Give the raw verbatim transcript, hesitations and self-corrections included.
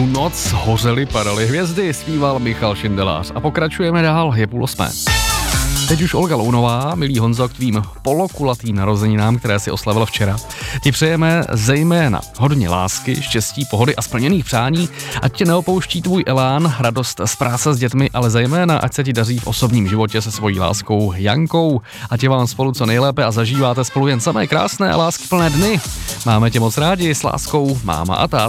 Tu noc hořely, padaly hvězdy, zpíval Michal Šindelář. A pokračujeme dál, je půl osmé. Teď už Olga Lounová, milý Honzo, k tvým polokulatým narozeninám, které si oslavil včera. Ti přejeme zejména hodně lásky, štěstí, pohody a splněných přání, ať tě neopouští tvůj elán, radost z práce s dětmi, ale zejména ať se ti daří v osobním životě se svojí láskou Jankou. Ať je vám spolu co nejlépe a zažíváte spolu jen samé krásné a láskyplné dny. Máme tě moc rádi, s láskou máma a táta.